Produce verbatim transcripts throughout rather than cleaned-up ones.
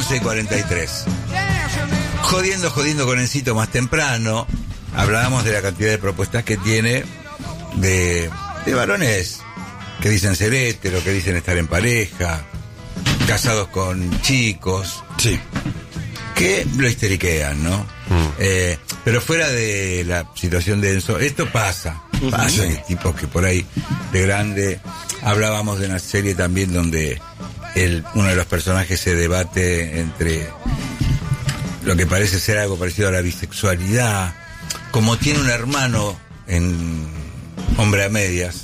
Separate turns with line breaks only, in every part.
once y cuarenta y tres. Jodiendo, jodiendo con Encito más temprano, hablábamos de la cantidad de propuestas que tiene de, de varones que dicen ser hétero, que dicen estar en pareja, casados con chicos,
sí,
que lo histeriquean, ¿no? Mm. Eh, pero fuera de la situación de Enzo, esto pasa, pasa, sí. Hay tipos que por ahí de grande, hablábamos de una serie también donde el, uno de los personajes se debate entre lo que parece ser algo parecido a la bisexualidad, como tiene un hermano en Hombre a Medias,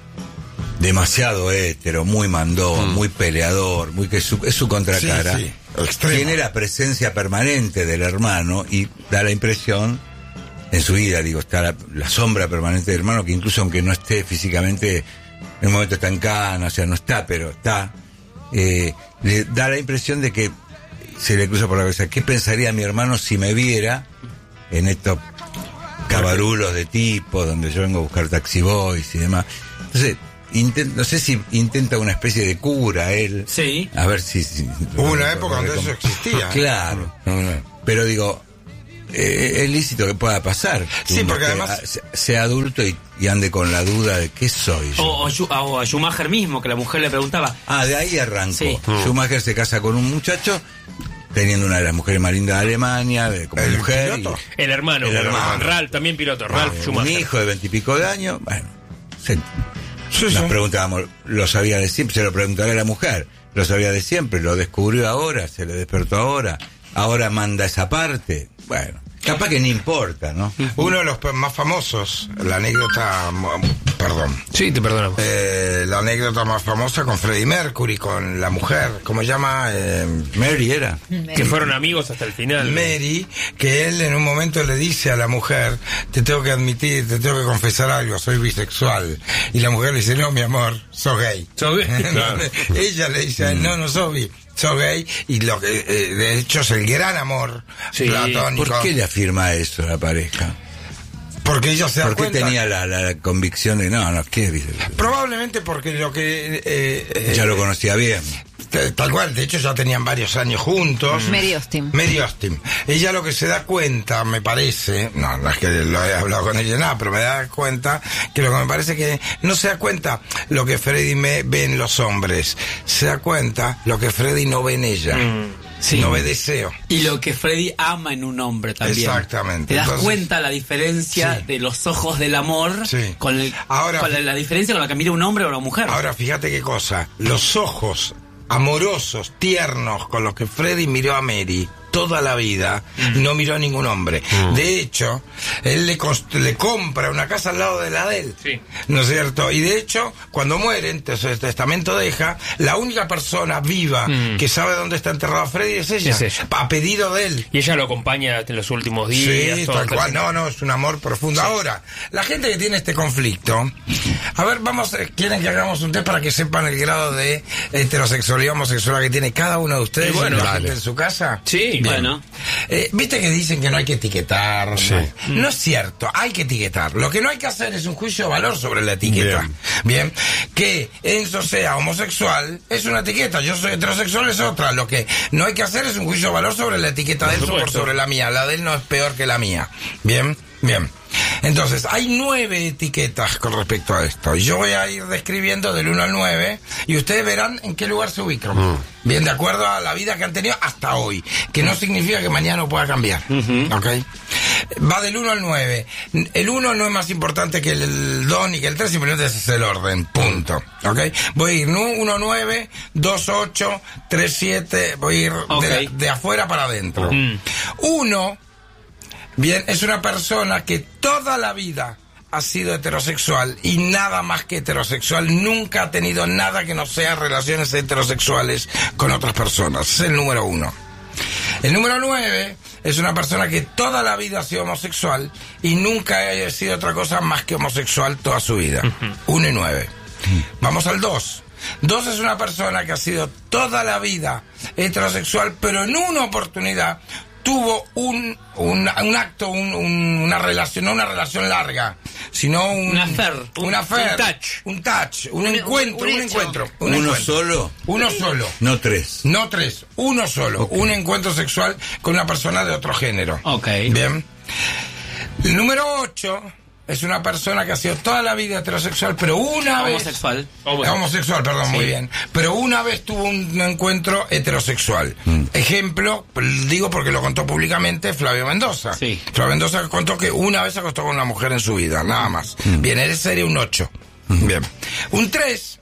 demasiado hétero, muy mandón, mm. muy peleador, muy que es su, es su contracara. Sí, sí. Tiene la presencia permanente del hermano y da la impresión, en su vida, digo, está la, la sombra permanente del hermano, que incluso aunque no esté físicamente, en un momento está en cana, o sea, no está, pero está, eh, le da la impresión de que se le cruza por la cabeza, ¿qué pensaría mi hermano si me viera en estos cabarulos de tipo, donde yo vengo a buscar taxi boys y demás? Entonces, Intent, no sé si intenta una especie de cura él.
Sí.
A ver si... si
Hubo una época donde eso existía.
Claro. No, no. Pero digo, eh, es lícito que pueda pasar.
Sí, porque además...
Sea, sea adulto y, y ande con la duda de qué soy yo.
O, o, o a Schumacher mismo, que la mujer le preguntaba.
Ah, de ahí arrancó.
Sí.
Schumacher se casa con un muchacho, teniendo una de las mujeres más lindas de Alemania, de, como
el
mujer.
Piloto.
Y,
el hermano.
El hermano.
Ralph, también piloto. Ralph
ah,
Schumacher.
Un hijo de veintipico de años. Bueno, se...
Sí,
Nos
sí.
preguntábamos, lo sabía de siempre, se lo preguntará a la mujer, lo sabía de siempre, lo descubrió ahora, se le despertó ahora, ahora manda esa parte. Bueno, capaz que no importa, ¿no?
Uno de los más famosos, la anécdota, perdón.
Sí, te perdonamos.
Eh, la anécdota más famosa con Freddie Mercury, con la mujer, ¿cómo se llama? Eh,
Mary era.
Mary. Que fueron amigos hasta el final.
Mary, que él en un momento le dice a la mujer, te tengo que admitir, te tengo que confesar algo, soy bisexual. Y la mujer le dice, no, mi amor, sos gay.
¿Sos gay? Claro.
Ella le dice, no, no soy bi. Soy gay, y lo que eh, de hecho es el gran amor
sí.
platónico.
¿Por qué le afirma eso a la pareja?
Porque ella se da
porque
cuenta.
tenía la, la, la convicción de no, no, ¿qué dice?
Probablemente porque lo que eh, eh,
ya lo conocía bien.
Tal cual, de hecho ya tenían varios años juntos.
Mary Austin.
Mary Austin. Ella lo que se da cuenta, me parece, no, no es que lo haya hablado con ella nada, pero me da cuenta que lo que me parece que no se da cuenta lo que Freddie me ve en los hombres, se da cuenta lo que Freddie no ve en ella. Mm. Sí. No ve deseo.
Y lo que Freddie ama en un hombre también.
Exactamente.
Te das
Entonces,
cuenta la diferencia sí. de los ojos del amor
sí.
con, el,
ahora,
con la, la diferencia con la que mira un hombre o una mujer.
Ahora fíjate qué cosa, los ojos amorosos, tiernos con los que Freddie miró a Mary toda la vida, mm. no miró a ningún hombre. Mm. De hecho, él le, cost- le compra una casa al lado de la de él.
Sí.
¿No es cierto? Y de hecho, cuando muere, entonces el testamento deja, la única persona viva mm. que sabe dónde está enterrado Freddie es ella,
es ella.
A pedido de él.
Y ella lo acompaña en los últimos días.
Sí, tal cual. No, no, es un amor profundo. Sí. Ahora, la gente que tiene este conflicto, a ver, vamos, ¿quieren que hagamos un test para que sepan el grado de heterosexualidad, homosexualidad que tiene cada uno de ustedes y bueno, la gente en su casa?
Sí.
Bien.
Bueno,
eh, viste que dicen que no hay que etiquetar.
Sí.
No, no es cierto, hay que etiquetar. Lo que no hay que hacer es un juicio de valor sobre la etiqueta. Bien, Bien. Que Enzo sea homosexual es una etiqueta, yo soy heterosexual es otra. Lo que no hay que hacer es un juicio de valor sobre la etiqueta de Enzo por sobre la mía. La de él no es peor que la mía. Bien, bien. Entonces, hay nueve etiquetas con respecto a esto. Y yo voy a ir describiendo del uno al nueve y ustedes verán en qué lugar se ubican. Mm. Bien, de acuerdo a la vida que han tenido hasta hoy. Que no significa que mañana no pueda cambiar. Uh-huh. ¿Ok? Va del uno al nueve. El uno no es más importante que el dos ni que el tres, simplemente ese es el orden. Punto. ¿Ok? Voy a ir uno nueve, dos ocho, tres siete. Voy a ir okay. de, de afuera para adentro. uno... Mm. Bien, es una persona que toda la vida ha sido heterosexual y nada más que heterosexual, nunca ha tenido nada que no sea relaciones heterosexuales con otras personas. Es el número uno. El número nueve es una persona que toda la vida ha sido homosexual y nunca ha sido otra cosa más que homosexual toda su vida. Uno y nueve. Vamos al dos. Dos es una persona que ha sido toda la vida heterosexual, pero en una oportunidad tuvo un, un, un acto, un, un, una relación, no una relación larga, sino un...
Una affair, un-
Una affair,
un touch.
Un touch, un,
Un-
encuentro,
un
un,
hecho.
encuentro. Un
¿Uno
encuentro.
solo?
Uno solo.
No tres.
No tres, uno solo.
Ok.
Un encuentro sexual con una persona de otro género.
Ok.
Bien. El número ocho es una persona que ha sido toda la vida heterosexual, pero una vez...
Homosexual.
Homosexual, homosexual perdón,
Sí.
muy bien. Pero una vez tuvo un encuentro heterosexual. Ejemplo, digo porque lo contó públicamente Flavio Mendoza.
Sí.
Flavio Mendoza contó que una vez se acostó con una mujer en su vida, nada más. Bien, él sería un ocho. Bien. Un tres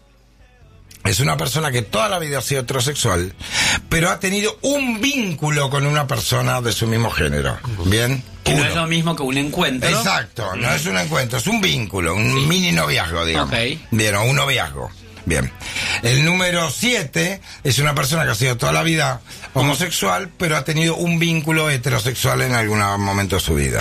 es una persona que toda la vida ha sido heterosexual, pero ha tenido un vínculo con una persona de su mismo género. Bien.
Que no
Uno.
es lo mismo que un encuentro.
Exacto, no es un encuentro, es un vínculo, un mini noviazgo, digamos.
Ok.
Bien, o un noviazgo. Bien. El número siete es una persona que ha sido toda la vida homosexual, pero ha tenido un vínculo heterosexual en algún momento de su vida.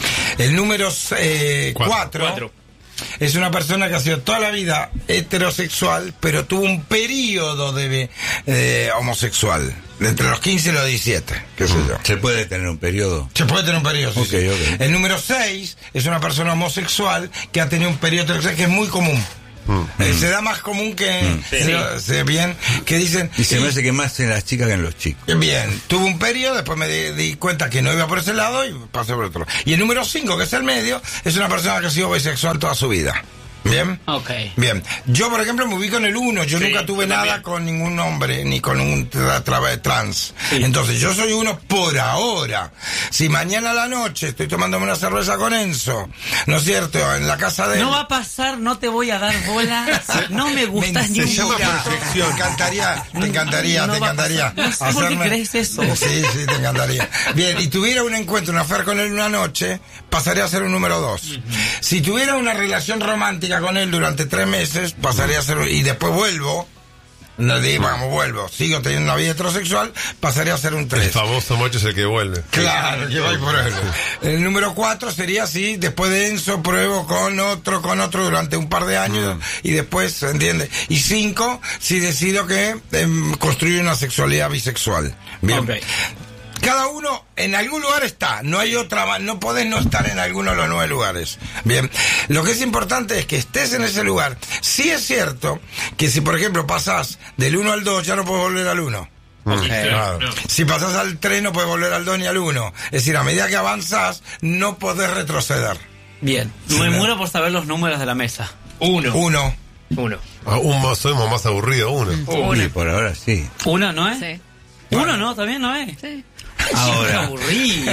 El número eh,
Cuatro.
cuatro
Cuatro.
es una persona que ha sido toda la vida heterosexual, pero tuvo un periodo de eh, homosexual, de entre los quince y los diecisiete, qué sé yo.
Se puede tener un periodo.
Se puede tener un periodo, sí,
Ok,
sí.
ok.
El número seis es una persona homosexual que ha tenido un periodo heterosexual que es muy común. Eh, se da más común que... se- se- bien, que dicen...
Y se
eh,
me hace que más en las chicas que en los chicos.
Bien, tuve un periodo, después me di, di cuenta que no iba por ese lado y pasé por otro. Y el número cinco, que es el medio, es una persona que ha sido bisexual toda su vida. Bien.
Ok.
Bien. Yo, por ejemplo, me ubico en el uno. Yo
Sí,
nunca tuve
yo
nada
también.
con ningún hombre, ni con un tra tra- trans.
Sí.
Entonces, yo soy uno por ahora. Si mañana a la noche estoy tomándome una cerveza con Enzo, ¿no es cierto? En la casa de él.
No va a pasar, no te voy a dar bola. No me gustas ni
Se
un
llama
poco.
perfección. Te encantaría, te encantaría,
No
te
va a
encantaría.
pasar. No sé por qué crees eso.
Sí, sí, te encantaría. Bien, y tuviera un encuentro, una affair con él una noche, pasaría a ser un número dos. Si tuviera una relación romántica con él durante tres meses, pasaría a ser, y después vuelvo, no digo, vamos, vuelvo, sigo teniendo una vida heterosexual, pasaría a ser un
El
tres.
famoso mocho es el que vuelve.
Claro, que va por él. El número cuatro sería si después de Enzo pruebo con otro, con otro durante un par de años y después, ¿se entiende? Y cinco, si decido que em, construir una sexualidad bisexual. Bien.
Ok.
Cada uno en algún lugar está, no hay otra, ma- no podés no estar en alguno de los nueve lugares. Bien, lo que es importante es que estés en ese lugar. Sí es cierto que si por ejemplo pasás del uno al dos ya no podés volver al uno.
Ok.
Claro.
Si pasás al tres no podés volver al dos ni al uno. Es decir, a medida que avanzás no podés retroceder.
Bien. Me muero por saber los números de la mesa.
Uno.
Uno.
Uno.
Ah, un más, somos más aburrido, uno.
Uy, por ahora sí.
¿Uno no es?
Sí.
¿Uno no? ¿También no es?
Sí.
Ahora.
Aburrido.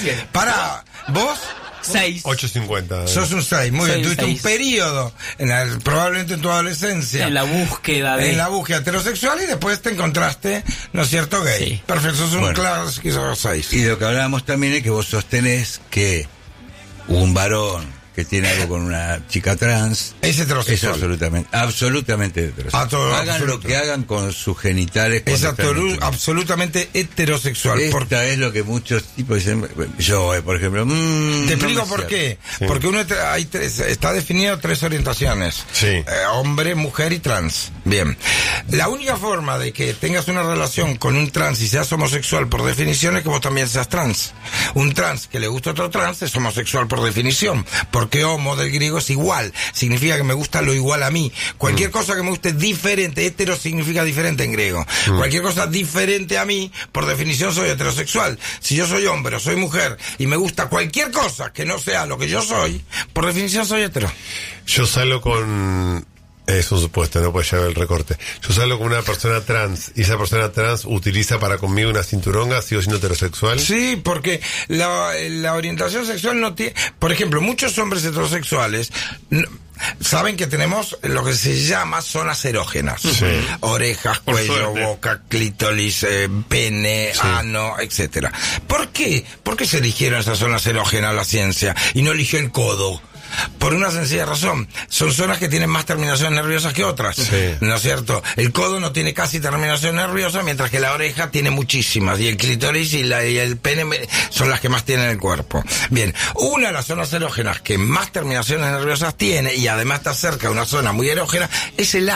Para, vos
Seis.
ocho cincuenta.
sos un seis, muy bien.
Soy un
Tuviste un
seis.
periodo, en la- probablemente en tu adolescencia.
En la búsqueda de...
En la búsqueda heterosexual y después te encontraste, ¿no es cierto, gay?
Sí.
Perfecto, sos un
Bueno.
clásico seis.
Y lo que hablábamos también es que vos sostenés que un varón que tiene algo con una chica trans
Es
es
heterosexual.
absolutamente, absolutamente heterosexual.
A todo,
hagan
absoluto.
lo que hagan con sus genitales.
Es
cuando están
absolu-
íntimos.
absolutamente heterosexual.
Esta
Por-
es lo que muchos tipos dicen. Yo, eh, por ejemplo. mm,
Te
no
explico
me
por
cierra.
qué.
Sí.
Porque uno te- hay tres- está definido tres orientaciones.
Sí.
Eh, hombre, mujer y trans. Bien. La única forma de que tengas una relación con un trans y seas homosexual por definición es que vos también seas trans. Un trans que le gusta a otro trans es homosexual por definición. Porque homo del griego es igual. Significa que me gusta lo igual a mí. Cualquier cosa que me guste diferente, hetero significa diferente en griego. Cualquier cosa diferente a mí, por definición soy heterosexual. Si yo soy hombre o soy mujer y me gusta cualquier cosa que no sea lo que yo soy, por definición soy hetero.
Yo salgo con... Es un supuesto, no puede llevar el recorte. Yo salgo con una persona trans y esa persona trans utiliza para conmigo una cinturonga, sigo siendo heterosexual.
Sí, porque la, la orientación sexual no tiene... Por ejemplo, muchos hombres heterosexuales no- saben que tenemos lo que se llama zonas erógenas. Orejas,
Por
cuello,
suerte.
boca, clítoris, eh, pene, ano, etcétera. ¿Por qué? ¿Por qué se eligieron esas zonas erógenas la ciencia y no eligió el codo? Por una sencilla razón, son zonas que tienen más terminaciones nerviosas que otras,
Sí.
¿no es cierto? El codo no tiene casi terminación nerviosa, mientras que la oreja tiene muchísimas, y el clítoris y, la, y el pene me- son las que más tienen el cuerpo. Bien, una de las zonas erógenas que más terminaciones nerviosas tiene, y además está cerca de una zona muy erógena, es el ano.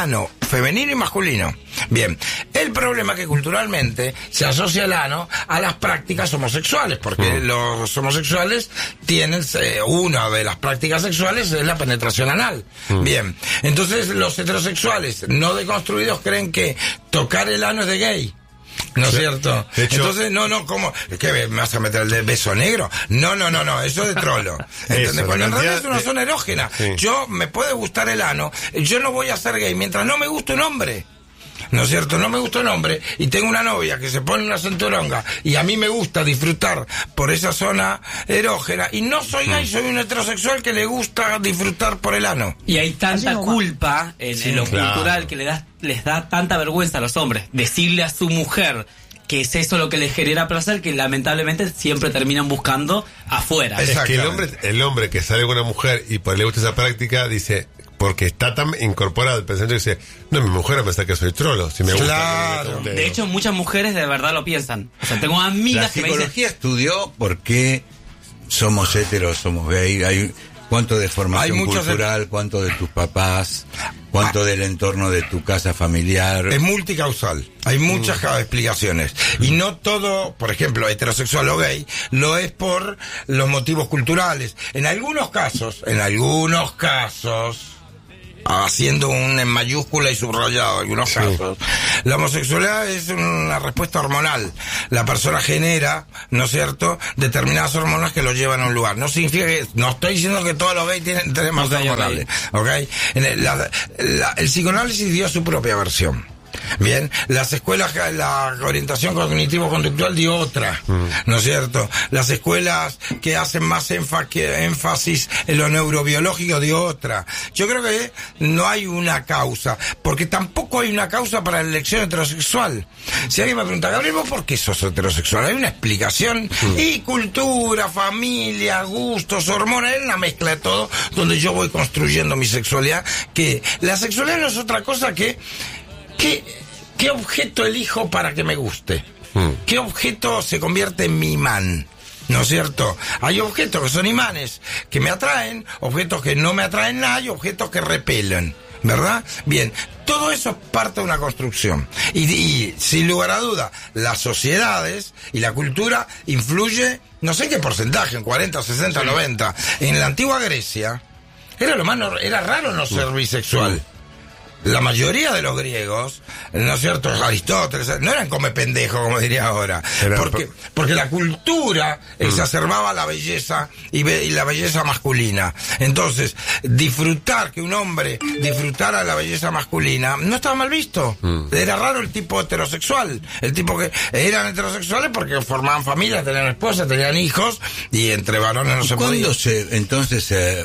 femenino y masculino. Bien, el problema es que culturalmente se asocia el ano a las prácticas homosexuales, porque mm. los homosexuales tienen, eh, una de las prácticas sexuales es la penetración anal. Mm. Bien, entonces los heterosexuales no deconstruidos creen que tocar el ano es de gay. ¿No es cierto? Hecho, entonces, no, no, ¿cómo? ¿Qué me vas a meter el de beso negro? No, no, no, no, eso es de trolo. ¿Entendés? Eso, Porque en realidad es una de... zona erógena. Sí. Yo, me puede gustar el ano, yo no voy a ser gay mientras no me guste un hombre. ¿No es cierto? No me gusta un hombre y tengo una novia que se pone una cinturonga y a mí me gusta disfrutar por esa zona erógena y no soy gay, soy un heterosexual que le gusta disfrutar por el ano.
Y hay tanta culpa en, sí, en lo claro. cultural que le da, les da tanta vergüenza a los hombres decirle a su mujer que es eso lo que les genera placer, que lamentablemente siempre terminan buscando afuera.
Es que el hombre, el hombre que sale con una mujer y por le gusta esa práctica dice... Porque está tan incorporado el pensamiento que dice, no, mi mujer va a pensar que soy trolo, si me gusta.
Claro.
Que me de hecho, muchas mujeres de verdad lo piensan. O sea, tengo amigas
La
que me dicen...
La psicología estudió por qué somos heteros, somos gay, hay cuánto de formación cultural, de... cuánto de tus papás, cuánto ah. del entorno de tu casa familiar.
Es multicausal, hay muchas mm. explicaciones. Mm. Y no todo, por ejemplo, heterosexual o gay, lo es por los motivos culturales. En algunos casos, en algunos casos... haciendo un en mayúscula y subrayado en algunos sí. casos, la homosexualidad es una respuesta hormonal. La persona genera, ¿no es cierto?, determinadas hormonas que lo llevan a un lugar. No significa que, no estoy diciendo que todos los gays tienen temas okay, hormonales, ¿ok? En el, la, la, el psicoanálisis dio su propia versión. Bien, las escuelas, la orientación cognitivo-conductual dio otra, mm. ¿no es cierto? Las escuelas que hacen más énfa, que, énfasis en lo neurobiológico dio otra. Yo creo que no hay una causa, porque tampoco hay una causa para la elección heterosexual. Si alguien me pregunta, Gabriel, ¿vos por qué sos heterosexual? Hay una explicación, mm. y cultura, familia, gustos, hormonas, es una mezcla de todo, donde yo voy construyendo mi sexualidad, que la sexualidad no es otra cosa que ¿Qué, ¿Qué objeto elijo para que me guste? Mm. ¿Qué objeto se convierte en mi imán? ¿No es cierto? Hay objetos que son imanes, que me atraen, objetos que no me atraen nada y objetos que repelen, ¿verdad? Bien, todo eso es parte de una construcción. Y, y sin lugar a duda, las sociedades y la cultura influye, no sé qué porcentaje, en cuarenta, sesenta, sí. noventa. En la antigua Grecia, era lo más no, era raro no ser bisexual. Mm. La mayoría de los griegos, ¿no es cierto?, Aristóteles, no eran come pendejo, como diría ahora, porque, porque la cultura exacerbaba la belleza y, be, y la belleza masculina. Entonces, disfrutar, que un hombre disfrutara la belleza masculina, no estaba mal visto. Mm. Era raro el tipo heterosexual, el tipo que eran heterosexuales porque formaban familia, tenían esposa, tenían hijos, y entre varones no se podía.
¿Cuándo se, entonces, se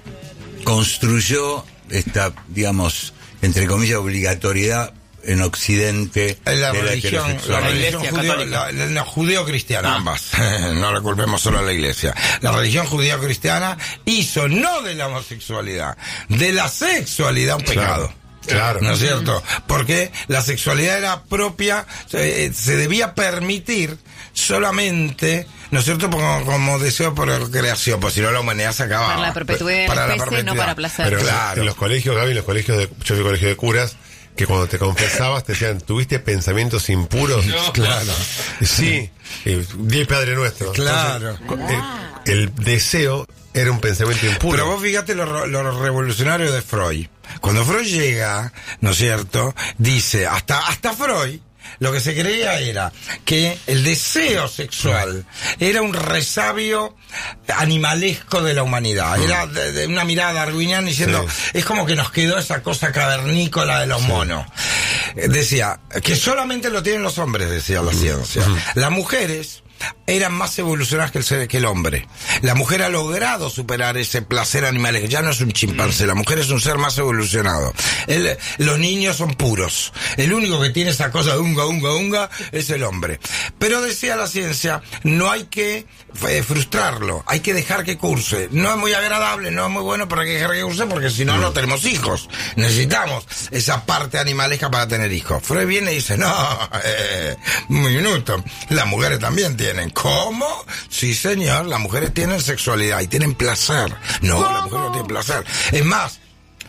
construyó esta, digamos, entre comillas, obligatoriedad en Occidente
en la, religión, la, la religión judío, la, la, la judeo-cristiana, ah. ambas, no le culpemos solo a la iglesia. La religión judeo-cristiana hizo no de la homosexualidad, de la sexualidad un pecado.
Claro.
¿No es cierto? Porque la sexualidad era propia, se, se debía permitir solamente, ¿no es cierto?, como, como deseo por creación, pues si no la humanidad se acababa.
Para la perpetuidad de la especie, no para placer.
Pero claro. En los colegios, Gaby, en los colegios de, yo fui colegio de curas, que cuando te confesabas te decían, ¿tuviste pensamientos impuros?
No. Claro.
Sí. Diez Padre Nuestro.
Claro.
Entonces, el, el deseo era un pensamiento impuro.
Pero vos fíjate lo, lo revolucionario de Freud. Cuando Freud llega, ¿no es cierto?, dice, hasta, hasta Freud, lo que se creía era que el deseo sexual era un resabio animalesco de la humanidad. Era de, de una mirada darwiniana diciendo, sí. es como que nos quedó esa cosa cavernícola de los sí. monos. Decía, que solamente lo tienen los hombres, decía la ciencia. Las mujeres eran más evolucionadas que el ser, que el hombre. La mujer ha logrado superar ese placer animal, ya no es un chimpancé, la mujer es un ser más evolucionado. El, los niños son puros. El único que tiene esa cosa de unga, unga, unga es el hombre. Pero decía la ciencia, no hay que eh, frustrarlo, hay que dejar que curse. No es muy agradable, no es muy bueno, pero hay que dejar que curse porque si no, no tenemos hijos. Necesitamos esa parte animalesca para tener hijos. Freud viene y dice, no, eh, un minuto, las mujeres también tienen. ¿Cómo? Sí, señor, las mujeres tienen sexualidad y tienen placer. No, ¿cómo? Las mujeres no tienen placer. Es más,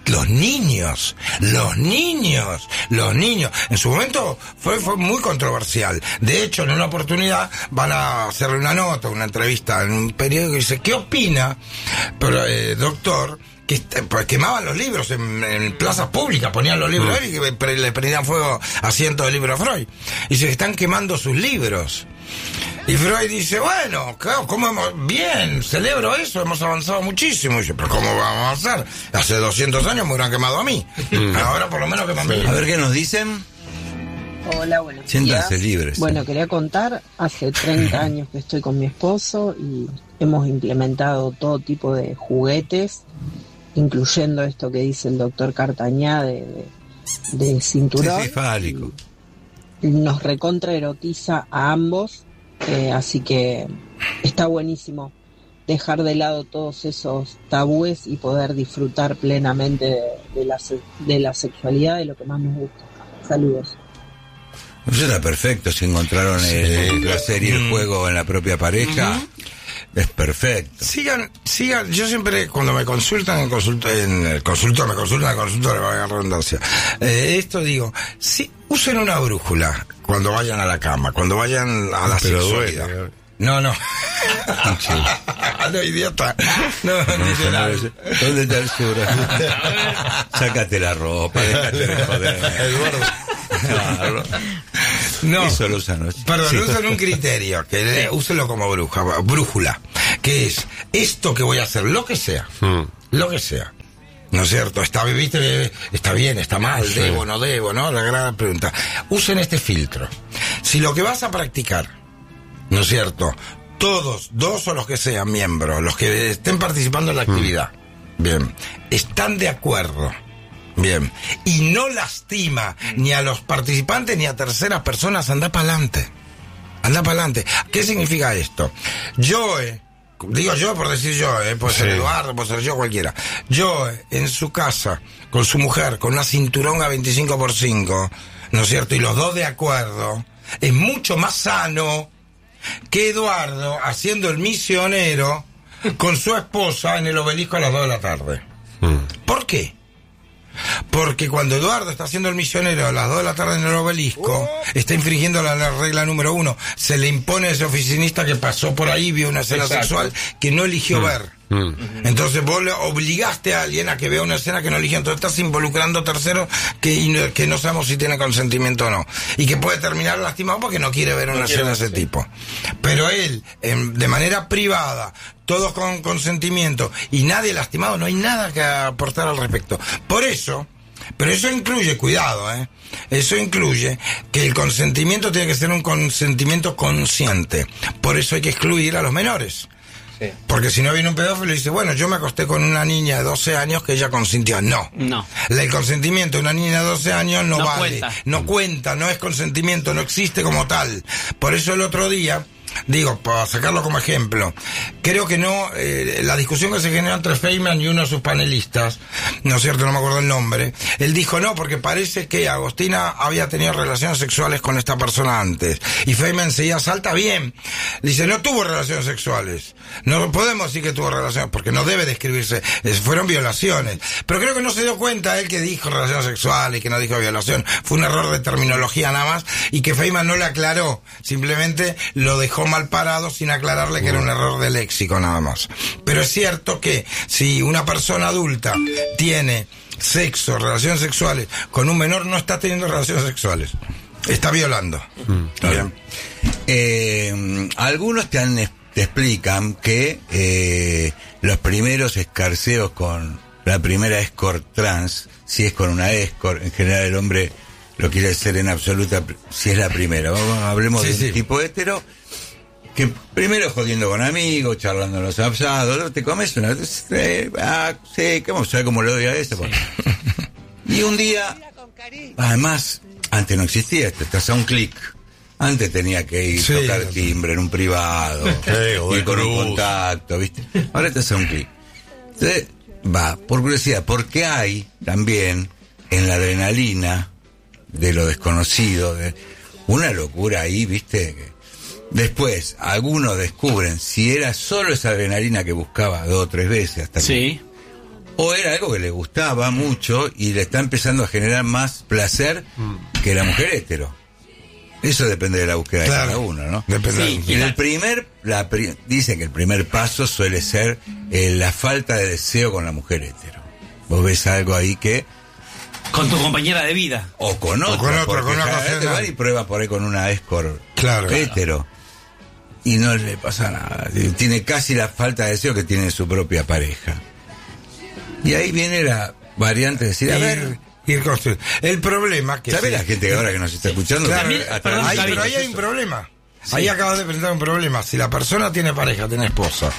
los niños, los niños, los niños. En su momento fue, fue muy controversial. De hecho, en una oportunidad van a hacerle una nota, una entrevista en un periódico y dice, ¿qué opina, pero, eh, doctor? Que pues, quemaban los libros en, en plazas públicas, ponían los libros mm. y que le prendían fuego a cientos de libros a Freud. Y se están quemando sus libros. Y Freud dice, bueno, claro, ¿cómo hemos? Bien, celebro eso, hemos avanzado muchísimo. Y dice, pero ¿cómo vamos a avanzar? Hace doscientos años me hubieran quemado a mí. Mm. Ahora por lo menos queman a mí.
A ver qué nos dicen.
Hola, buenos días.
Siéntanse libres.
Bueno, quería contar, hace treinta años que estoy con mi esposo y hemos implementado todo tipo de juguetes, incluyendo esto que dice el doctor Cartañá de, de, de cinturón.
Sí, sí, fálico.
Nos recontra erotiza a ambos, eh, así que está buenísimo dejar de lado todos esos tabúes y poder disfrutar plenamente de, de, la, de la sexualidad, de lo que más nos gusta. Saludos.
Eso está perfecto, si encontraron sí. el placer y el juego en la propia pareja. Uh-huh. Es perfecto.
Sigan, sigan, yo siempre cuando me consultan en consulta, en el consultor, me consultan en el consultor, le voy a dar redundancia. Eh, esto digo, sí, usen una brújula cuando vayan a la cama, cuando vayan a la
Pero
sexualidad.
Duele.
No, no. No, idiota. No, no, literal.
¿Dónde está el seguro? Sácate la ropa, déjate de joder. Eduardo. Claro.
No,
eso lo usan.
perdón,
sí.
usan un criterio, que sí. úsenlo como bruja, brújula, que es esto que voy a hacer, lo que sea, hmm. lo que sea. ¿No es cierto? Está, ¿viste? Está bien, está mal, sí. debo, no debo, ¿no? La gran pregunta. Usen este filtro. Si lo que vas a practicar, ¿no es cierto? Todos, dos o los que sean miembros, los que estén participando en la actividad, hmm. bien, están de acuerdo. Bien, y no lastima ni a los participantes ni a terceras personas, anda para adelante. Anda para adelante. ¿Qué significa esto? Yo, eh, digo yo por decir yo, eh, puede ser sí. Eduardo, puede ser yo, cualquiera. Yo, eh, en su casa, con su mujer, con una cinturón a veinticinco por cinco, ¿no es cierto? Y los dos de acuerdo, es mucho más sano que Eduardo haciendo el misionero con su esposa en el Obelisco a las dos de la tarde. Mm. ¿Por qué? Porque cuando Eduardo está haciendo el misionero a las dos de la tarde en el Obelisco, oh. está infringiendo la, la regla número uno. Se le impone a ese oficinista que pasó por ahí, vio una escena Exacto. sexual que no eligió mm. ver. Mm. Entonces vos le obligaste a alguien a que vea una escena que no eligió. Entonces estás involucrando terceros que, que no sabemos si tiene consentimiento o no. Y que puede terminar lastimado porque no quiere ver una no escena de ese sí. tipo. Pero él, en, de manera privada, todos con consentimiento y nadie lastimado, no hay nada que aportar al respecto. Por eso, pero eso incluye, cuidado, ¿eh? Eso incluye que el consentimiento tiene que ser un consentimiento consciente. Por eso hay que excluir a los menores. Sí. Porque si no viene un pedófilo y dice, bueno, yo me acosté con una niña de doce años que ella consintió. No.
No.
El consentimiento de una niña de doce años no, no vale.
Cuenta.
No cuenta, no es consentimiento, no existe como tal. Por eso el otro día, digo, para sacarlo como ejemplo, creo que no, eh, la discusión que se generó entre Feynman y uno de sus panelistas, no es cierto, no me acuerdo el nombre, él dijo no, porque parece que Agostina había tenido relaciones sexuales con esta persona antes, y Feynman seguía salta bien, dice, no tuvo relaciones sexuales, no podemos decir que tuvo relaciones, porque no debe describirse, es, fueron violaciones, pero creo que no se dio cuenta él que dijo relaciones sexuales y que no dijo violación, fue un error de terminología nada más, y que Feynman no le aclaró, simplemente lo dejó mal parado sin aclararle que era un error de léxico nada más. Pero es cierto que si una persona adulta tiene sexo, relaciones sexuales con un menor, no está teniendo relaciones sexuales, está violando. Mm,
Bien. Eh, algunos te, han, te explican que eh, los primeros escarceos con la primera escort trans, si es con una escort, en general el hombre lo quiere hacer en absoluta, si es la primera. Vamos, hablemos sí, de un sí. tipo hétero, que primero jodiendo con amigos, charlando en los asados, te comes una... Eh, ah, sí, ¿cómo sabe cómo le doy a esto? Bueno. Y un día, además, antes no existía esto, estás a un clic. Antes tenía que ir, sí, tocar no, timbre en un privado, sí, ir con un contacto, ¿viste? Ahora estás a un clic. Entonces, va, por curiosidad, porque hay también en la adrenalina de lo desconocido, de una locura ahí, ¿viste? Después, algunos descubren si era solo esa adrenalina que buscaba dos o tres veces hasta
sí.
que, o era algo que le gustaba mucho y le está empezando a generar más placer mm. que la mujer hetero. Eso depende de la búsqueda claro. de cada uno, ¿no?
Depende.
Sí, y el primer, la pri- dicen que el primer paso suele ser eh, la falta de deseo con la mujer hetero. Vos ves algo ahí que...
Con tu compañera de vida.
O con otra,
o con otro, con una
te van y prueba por ahí con una escort
claro,
hetero. Y no le pasa nada. Tiene casi la falta de deseo que tiene su propia pareja. Y ahí viene la variante de decir, a ver...
Ir construir. El problema que...
¿Sabe
sí,
la gente ahora que nos está escuchando?
Claro,
También,
a perdón, ahí, pero ahí hay un problema. Sí. Ahí acabas de presentar un problema. Si la persona tiene pareja, tiene esposa,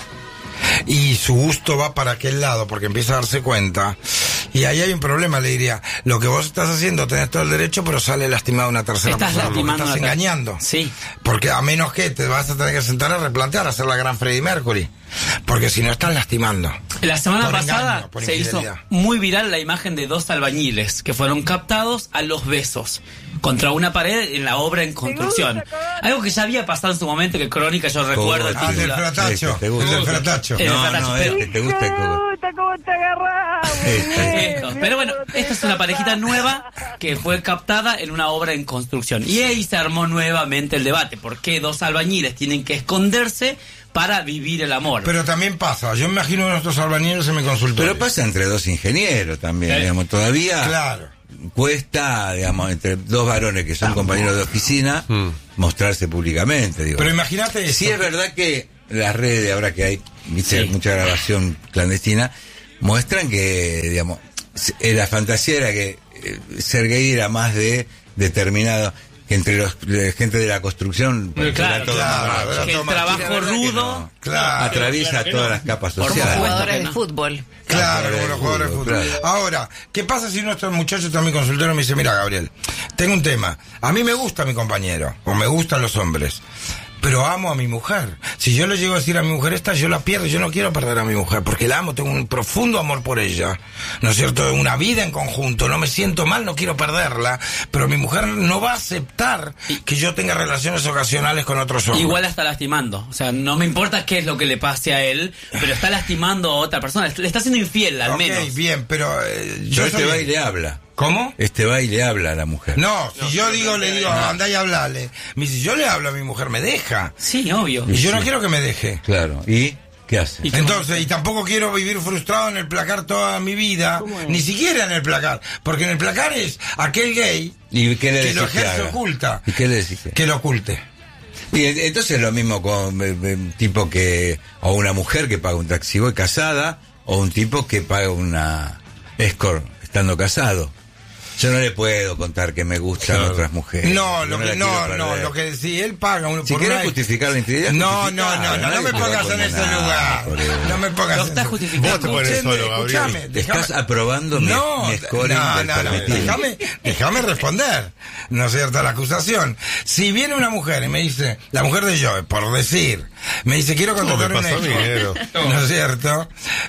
y su gusto va para aquel lado porque empieza a darse cuenta, y ahí hay un problema, le diría, lo que vos estás haciendo tenés todo el derecho, pero sale lastimado una tercera
estás
persona porque estás
ter-
engañando.
Sí.
Porque a menos que te vas a tener que sentar a replantear, a hacer la gran Freddie Mercury, porque si no estás lastimando.
La semana
por
pasada
engaño, por
se hizo muy viral la imagen de dos albañiles que fueron captados a los besos contra una pared en la obra en construcción. Algo que ya había pasado en su momento, que Crónica yo recuerdo.
Ah, el del fratacho.
Este,
el del fratacho.
El
no,
fratacho,
no,
pero...
este, te gusta el
¿Cómo te agarrás?
Esto. Pero bueno, esta es una parejita nueva que fue captada en una obra en construcción. Y ahí se armó nuevamente el debate. ¿Por qué dos albañiles tienen que esconderse para vivir el amor?
Pero también pasa, yo me imagino a nuestros albañiles en mi consultorio.
Pero pasa entre dos ingenieros también, ¿sí? digamos, todavía
claro.
cuesta, digamos, entre dos varones que son compañeros de oficina, mm. mostrarse públicamente, digo.
Pero imagínate eso.
Sí es verdad que las redes, ahora que hay ¿viste? Sí. mucha grabación clandestina, muestran que, digamos, la fantasía era que eh, ser gay era más de determinado... que entre los la gente de la construcción
claro,
era todo
claro,
más,
que el trabajo rudo
no, claro, atraviesa claro todas no. las capas sociales.
Como jugadores de fútbol.
Claro, como los jugadores de fútbol. Claro. Ahora, ¿qué pasa si nuestro muchacho está en mi consultorio y me dice, mira, Gabriel, tengo un tema, a mí me gusta mi compañero, o me gustan los hombres, pero amo a mi mujer. Si yo le llego a decir a mi mujer esta, yo la pierdo. Yo no quiero perder a mi mujer, porque la amo, tengo un profundo amor por ella. ¿No es cierto? Una vida en conjunto, no me siento mal, no quiero perderla, pero mi mujer no va a aceptar que yo tenga relaciones ocasionales con otros hombres.
Igual la está lastimando. O sea, no me importa qué es lo que le pase a él, pero está lastimando a otra persona. Le está siendo infiel, al
okay,
menos.
bien, pero... Eh,
yo
yo
este va y le habla.
¿Cómo?
Este va y le habla a la mujer.
No, si no, yo digo, le digo, no. andá y hablale. Me dice, yo le hablo a mi mujer, me deja.
Sí, obvio.
Y yo
sí.
no quiero que me deje.
Claro, ¿y qué hace?
¿Y Entonces, y tampoco quiero vivir frustrado en el placar toda mi vida, ni siquiera en el placar. Porque en el placar es aquel gay
¿Y qué le
que lo ejerce
que
oculta.
¿Y qué le decís?
Que lo oculte.
Y entonces es lo mismo con un tipo que, o una mujer que paga un taxiboy casada, o un tipo que paga una escort estando casado. Yo no le puedo contar que me gustan claro. otras mujeres.
No, lo no que, no, no, lo que si él paga uno
si
por
quieres
una...
justificar la integridad.
No, no, no, no, no me pongas en ese lugar. No me pongas
en
ese
lugar. Justificando.
Vos te pones solo, Gabriel.
Estás aprobando
no,
mi scoring
no,
del
no, no, déjame, déjame responder. ¿No es cierto? La acusación. Si viene una mujer y me dice, la mujer de Joe, por decir, me dice, quiero contratar un ex, ¿no es cierto?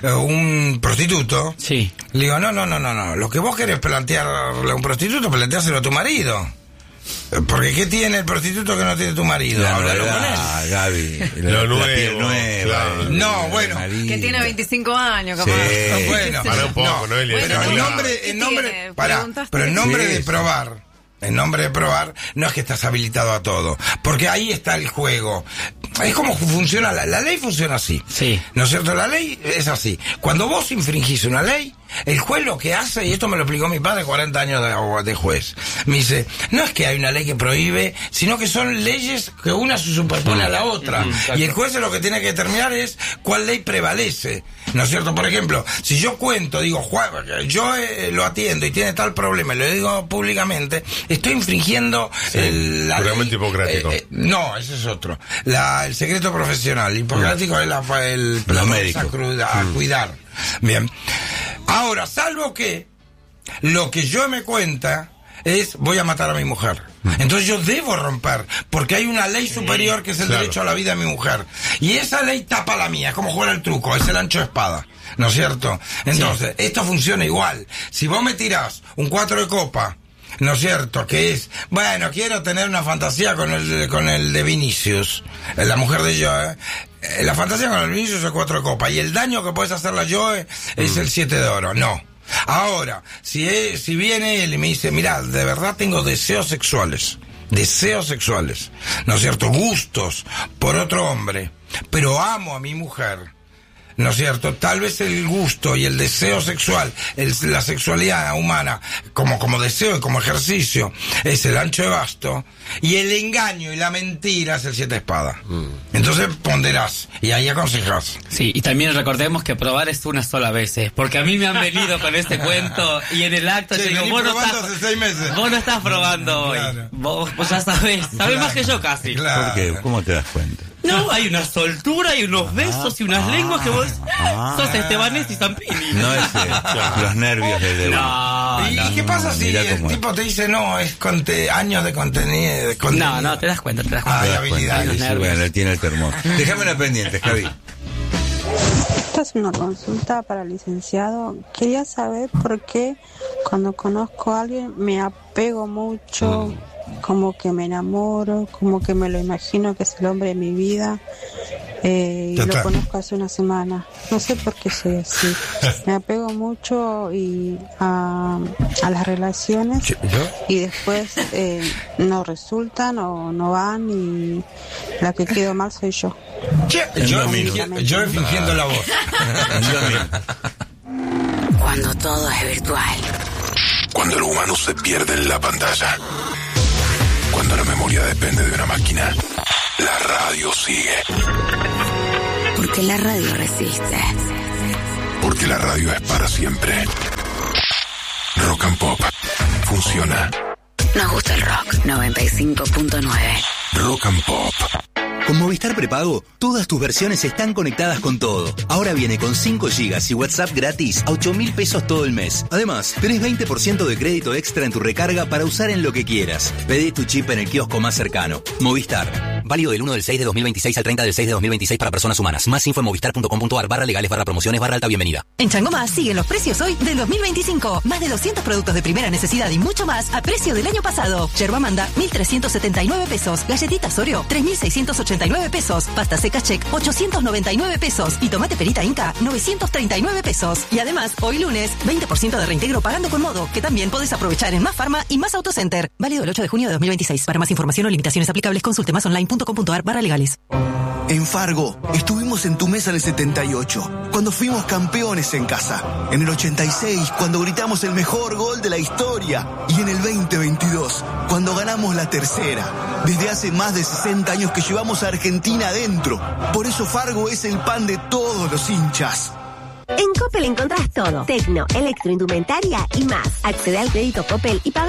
Un prostituto.
Sí.
Le digo, no, no, no, no, no. Lo que vos querés plantearle a un prostituto, planteáselo a tu marido. Porque ¿qué tiene el prostituto que no tiene tu marido?
La
Háblalo
verdad,
con él.
Gaby.
Lo
la,
nuevo.
La piel nueva.
Claro.
No, bueno.
Que tiene veinticinco años, capaz.
Sí.
Bueno,
para un poco,
no,
¿no?
Pero
bueno,
en
no.
nombre, en nombre, para, pero en
Sí,
nombre de
sí.
probar, en nombre de probar, no es que estás habilitado a todo, porque ahí está el juego. Es como funciona la, la ley, funciona así.
Sí.
¿No es cierto? La ley es así. Cuando vos infringís una ley, el juez lo que hace, y esto me lo explicó mi padre, cuarenta años de, de juez, me dice, no es que hay una ley que prohíbe, sino que son leyes que una se superpone a la otra. Uh-huh. Y el juez lo que tiene que determinar es cuál ley prevalece. ¿No es cierto? Por ejemplo, si yo cuento, digo, yo eh, lo atiendo y tiene tal problema, y lo digo públicamente, estoy infringiendo
sí,
el, la
ley, hipocrático.
Eh, eh, no, ese es otro. La, el secreto profesional. Hipocrático sí. es la, el,
Los
la
médicos.
A, a mm. cuidar. Bien. Ahora, salvo que lo que yo me cuenta es voy a matar a mi mujer. Entonces yo debo romper, porque hay una ley superior que es el claro. derecho a la vida de mi mujer. Y esa ley tapa la mía, es como jugar al truco, es el ancho de espada. ¿No es cierto? Entonces, sí. esto funciona igual. Si vos me tirás un cuatro de copa ¿no es cierto? Que es, bueno, quiero tener una fantasía con el, con el de Vinicius, la mujer de Joe. Eh, la fantasía con el Vinicius es cuatro de copa, y el daño que puedes hacerle a Joe es el siete de oro. No. Ahora, si, es, si viene él y me dice, mirá, de verdad tengo deseos sexuales, deseos sexuales, ¿no es cierto? Gustos por otro hombre, pero amo a mi mujer, ¿no es cierto? Tal vez el gusto y el deseo sexual, el, la sexualidad humana, como, como deseo y como ejercicio, es el ancho de basto, y el engaño y la mentira es el siete de espada. Mm. Entonces ponderás, y ahí aconsejás.
Sí, y también recordemos que probar es una sola vez, ¿eh? Porque a mí me han venido con este cuento, y en el acto
sí,
yo digo, vos no, estás,
hace seis meses.
vos no estás probando hoy. Claro. Vos, vos ya sabés, sabés
claro.
más que yo casi.
Claro.
¿Por qué? ¿Cómo te das cuenta?
No, hay una soltura y unos besos y unas
ah,
lenguas que vos
ah,
sos Estebanés y Zampini.
No es eh, los nervios de debut.
No,
¿Y,
no,
¿Y qué pasa si
Mirá
el tipo es. te dice, no, es conte años de contenido, de contenido?
No, no, te das cuenta, te das cuenta.
Hay
Te das
habilidades.
cuenta, sí, bueno, él tiene el termómetro. Déjame una pendiente, Javi.
Esta es una consulta para el licenciado. Quería saber por qué cuando conozco a alguien me apego mucho, mm. como que me enamoro, como que me lo imagino que es el hombre de mi vida. Eh, y lo conozco hace una semana. No sé por qué soy así. Me apego mucho y a, a las relaciones.
¿Yo?
Y después eh, no resultan o no van y la que quedo mal soy yo.
Yo, yo, fingi, yo fingiendo la voz.
Cuando todo es virtual.
Cuando el humano se pierde en la pantalla. Cuando la memoria depende de una máquina. La radio sigue.
Porque la radio resiste.
Porque la radio es para siempre. Rock and Pop. Funciona.
Nos gusta el rock. noventa y cinco punto nueve.
Rock and Pop.
Con Movistar Prepago, todas tus versiones están conectadas con todo. Ahora viene con cinco gigas y WhatsApp gratis a ocho mil pesos todo el mes. Además, tenés veinte por ciento de crédito extra en tu recarga para usar en lo que quieras. Pedí tu chip en el kiosco más cercano. Movistar. Válido del uno del seis de dos mil veintiséis al treinta del seis de dos mil veintiséis para personas humanas. Más info en movistar punto com punto ar barra legales barra promociones barra alta bienvenida.
En Changoma siguen los precios hoy del dos mil veinticinco. Más de doscientos productos de primera necesidad y mucho más a precio del año pasado. Yerba Manda, mil trescientos setenta y nueve pesos. Galletitas Oreo, tres mil seiscientos ochenta y nueve pesos. Pasta seca Check, ochocientos noventa y nueve pesos. Y tomate perita Inca, novecientos treinta y nueve pesos. Y además, hoy lunes, veinte por ciento de reintegro pagando con Modo, que también podés aprovechar en Más Farma y Más Autocenter. Válido el ocho de junio de dos mil veintiséis. Para más información o limitaciones aplicables, consulte más online punto com punto ar barra legales.
En Fargo, estuvimos en tu mesa en el setenta y ocho, cuando fuimos campeones en casa. En el ochenta y seis, cuando gritamos el mejor gol de la historia. Y en el veinte veintidós, cuando ganamos la tercera. Desde hace más de sesenta años que llevamos a Argentina adentro. Por eso Fargo es el pan de todos los hinchas.
En Coppel encontrás todo. Tecno, electroindumentaria y más. Accede al crédito Coppel y paga